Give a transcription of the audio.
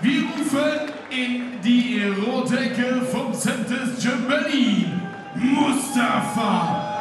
Wir rufen in die rote Ecke vom Centers Germany Mustafa